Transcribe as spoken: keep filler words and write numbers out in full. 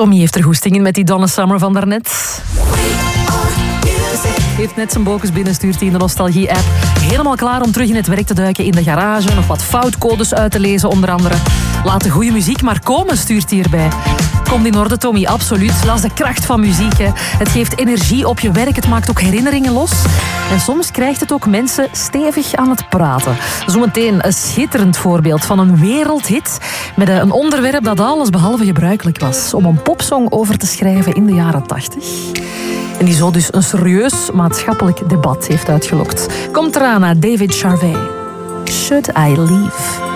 Tommy heeft er goesting in met die Donna Summer van daarnet. Heeft net zijn bokens binnen, stuurt hij in de Nostalgie-app. Helemaal klaar om terug in het werk te duiken in de garage. Nog wat foutcodes uit te lezen, onder andere. Laat de goede muziek maar komen, stuurt hij erbij. Komt in orde, Tommy, absoluut. Dat is de kracht van muziek. Hè. Het geeft energie op je werk, het maakt ook herinneringen los. En soms krijgt het ook mensen stevig aan het praten. Zometeen een schitterend voorbeeld van een wereldhit met een onderwerp dat alles behalve gebruikelijk was om een popsong over te schrijven in de jaren tachtig. En die zo dus een serieus maatschappelijk debat heeft uitgelokt. Komt eraan naar David Charvet. Should I Leave?